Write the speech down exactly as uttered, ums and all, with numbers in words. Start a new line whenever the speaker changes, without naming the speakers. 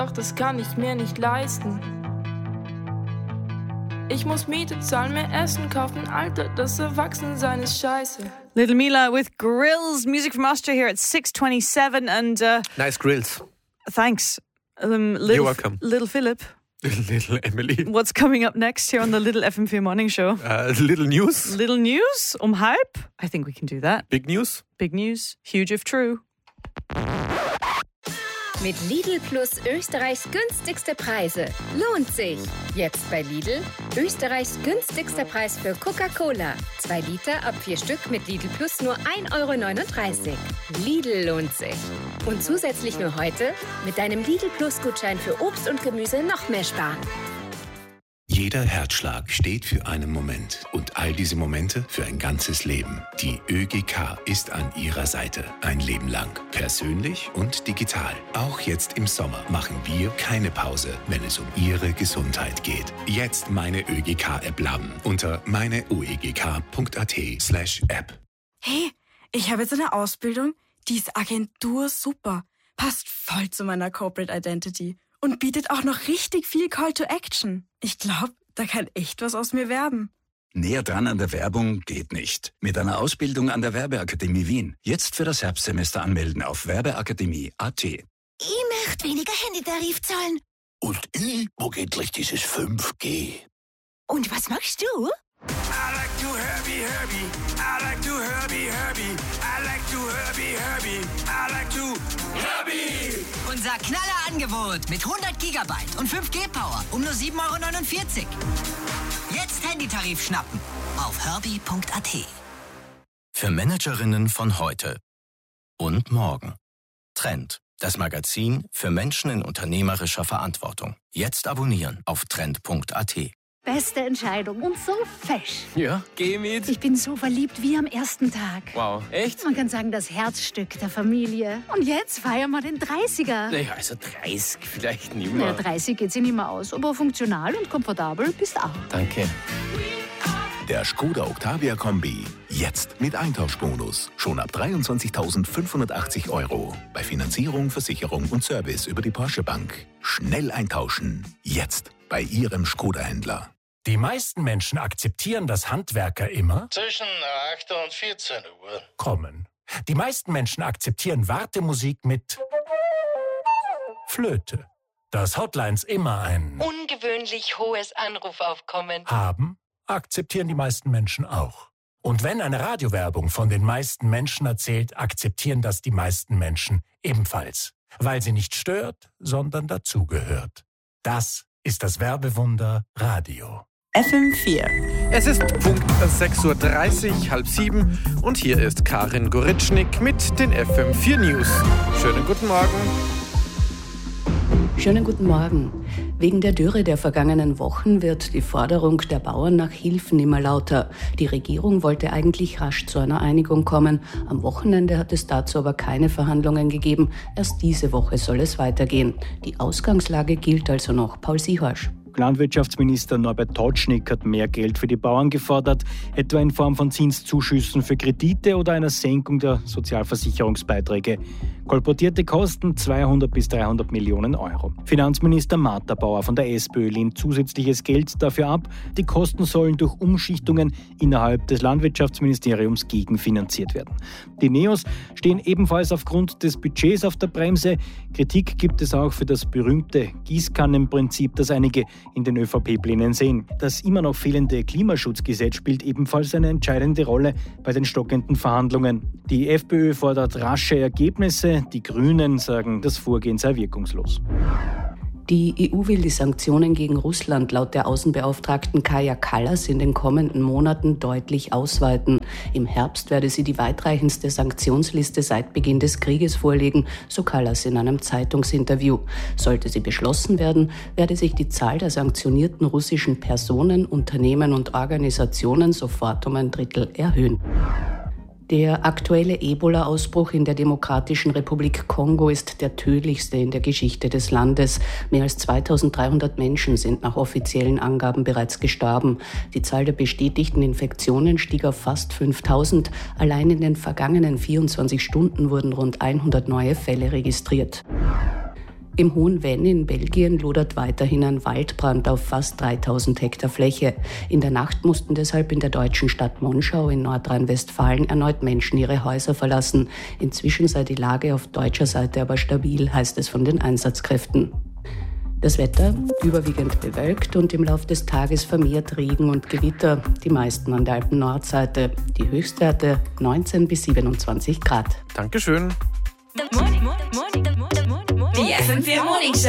Ach, das kann ich mir nicht leisten. Ich muss Miete zahlen, mehr Essen kaufen. Alter, das Erwachsensein ist scheiße.
Little Mila with Grills. Music from Austria here at six twenty-seven. And uh,
nice grills.
Thanks. Um, little,
You're welcome.
Little Philip.
Little Emily.
What's coming up next here on the Little F M vier Morning Show?
Uh, little news.
Little news? Um halb? I think we can do that.
Big news.
Big news. Huge if true.
Mit Lidl Plus Österreichs günstigste Preise. Lohnt sich. Jetzt bei Lidl Österreichs günstigster Preis für Coca-Cola. Zwei Liter ab vier Stück mit Lidl Plus nur ein Euro neununddreißig. Lidl lohnt sich. Und zusätzlich nur heute mit deinem Lidl Plus Gutschein für Obst und Gemüse noch mehr sparen.
Jeder Herzschlag steht für einen Moment und all diese Momente für ein ganzes Leben. Die ÖGK ist an Ihrer Seite. Ein Leben lang. Persönlich und digital. Auch jetzt im Sommer machen wir keine Pause, wenn es um Ihre Gesundheit geht. Jetzt meine ÖGK-App laden unter meineuegk.at slash App.
Hey, ich habe jetzt eine Ausbildung, die ist Agentur super. Passt voll zu meiner Corporate Identity. Und bietet auch noch richtig viel Call to Action. Ich glaube, da kann echt was aus mir werden.
Näher dran an der Werbung geht nicht. Mit einer Ausbildung an der Werbeakademie Wien. Jetzt für das Herbstsemester anmelden auf werbeakademie punkt at.
Ich möchte weniger Handytarif zahlen.
Und ich mag endlich dieses fünf G.
Und was machst du?
I like to herby, herby. I like to herby, herby. I like to herby, herby. I like to herby.
Unser Knallerangebot mit hundert Gigabyte und fünf G Power um nur sieben Euro neunundvierzig. Jetzt Handytarif schnappen auf herby punkt at.
Für Managerinnen von heute und morgen. Trend, das Magazin für Menschen in unternehmerischer Verantwortung. Jetzt abonnieren auf trend punkt at.
Beste Entscheidung und so fesch.
Ja, geh mit.
Ich bin so verliebt wie am ersten Tag.
Wow, echt?
Man kann sagen, das Herzstück der Familie. Und jetzt feiern wir den dreißiger.
Naja, also dreißig vielleicht nicht mehr.
Ja, dreißig geht sich nicht mehr aus, aber funktional und komfortabel bist auch.
Danke.
Der Skoda Octavia Kombi. Jetzt mit Eintauschbonus. Schon ab dreiundzwanzigtausendfünfhundertachtzig Euro. Bei Finanzierung, Versicherung und Service über die Porsche Bank. Schnell eintauschen. Jetzt bei Ihrem Skoda-Händler.
Die meisten Menschen akzeptieren, dass Handwerker immer
zwischen acht und vierzehn Uhr
kommen. Die meisten Menschen akzeptieren Wartemusik mit Flöte. Dass Hotlines immer ein
ungewöhnlich hohes Anrufaufkommen
haben, akzeptieren die meisten Menschen auch. Und wenn eine Radiowerbung von den meisten Menschen erzählt, akzeptieren das die meisten Menschen ebenfalls. Weil sie nicht stört, sondern dazugehört. Das ist das Werbewunder Radio.
F M vier.
Es ist Punkt sechs Uhr dreißig, halb sieben und hier ist Karin Goritschnik mit den F M vier News. Schönen guten Morgen.
Schönen guten Morgen. Wegen der Dürre der vergangenen Wochen wird die Forderung der Bauern nach Hilfen immer lauter. Die Regierung wollte eigentlich rasch zu einer Einigung kommen. Am Wochenende hat es dazu aber keine Verhandlungen gegeben. Erst diese Woche soll es weitergehen. Die Ausgangslage gilt also noch. Paul Siehorsch.
Landwirtschaftsminister Norbert Totschnig hat mehr Geld für die Bauern gefordert, etwa in Form von Zinszuschüssen für Kredite oder einer Senkung der Sozialversicherungsbeiträge. Kolportierte Kosten zweihundert bis dreihundert Millionen Euro. Finanzminister Martha Bauer von der SPÖ lehnt zusätzliches Geld dafür ab. Die Kosten sollen durch Umschichtungen innerhalb des Landwirtschaftsministeriums gegenfinanziert werden. Die Neos stehen ebenfalls aufgrund des Budgets auf der Bremse. Kritik gibt es auch für das berühmte Gießkannenprinzip, das einige in den ÖVP-Plänen sehen. Das immer noch fehlende Klimaschutzgesetz spielt ebenfalls eine entscheidende Rolle bei den stockenden Verhandlungen. Die FPÖ fordert rasche Ergebnisse, die Grünen sagen, das Vorgehen sei wirkungslos.
Die E U will die Sanktionen gegen Russland laut der Außenbeauftragten Kaja Kallas in den kommenden Monaten deutlich ausweiten. Im Herbst werde sie die weitreichendste Sanktionsliste seit Beginn des Krieges vorlegen, so Kallas in einem Zeitungsinterview. Sollte sie beschlossen werden, werde sich die Zahl der sanktionierten russischen Personen, Unternehmen und Organisationen sofort um ein Drittel erhöhen. Der aktuelle Ebola-Ausbruch in der Demokratischen Republik Kongo ist der tödlichste in der Geschichte des Landes. Mehr als zweitausenddreihundert Menschen sind nach offiziellen Angaben bereits gestorben. Die Zahl der bestätigten Infektionen stieg auf fast fünftausend. Allein in den vergangenen vierundzwanzig Stunden wurden rund hundert neue Fälle registriert. Im Hohen Venn in Belgien lodert weiterhin ein Waldbrand auf fast dreitausend Hektar Fläche. In der Nacht mussten deshalb in der deutschen Stadt Monschau in Nordrhein-Westfalen erneut Menschen ihre Häuser verlassen. Inzwischen sei die Lage auf deutscher Seite aber stabil, heißt es von den Einsatzkräften. Das Wetter überwiegend bewölkt und im Laufe des Tages vermehrt Regen und Gewitter, die meisten an der Alpen-Nordseite. Die Höchstwerte neunzehn bis siebenundzwanzig Grad.
Dankeschön.
Die F M vier Morning Show.